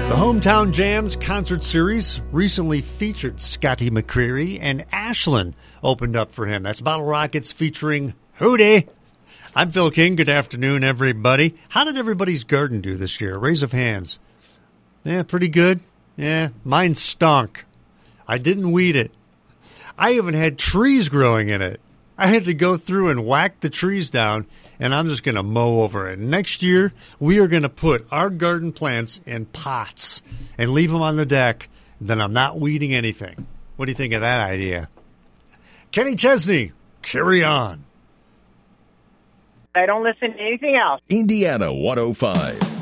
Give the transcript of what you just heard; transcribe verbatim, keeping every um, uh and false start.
The Hometown Jams concert series recently featured Scotty McCreery, and Ashland opened up for him. That's Bottle Rockets featuring Hootie. I'm Phil King. Good afternoon, everybody. How did everybody's garden do this year? Raise of hands. Yeah, pretty good. Yeah, mine stunk. I didn't weed it. I even had trees growing in it. I had to go through and whack the trees down, and I'm just going to mow over it. Next year, we are going to put our garden plants in pots and leave them on the deck. Then I'm not weeding anything. What do you think of that idea? Kenny Chesney, carry on. I don't listen to anything else. Indiana one oh five.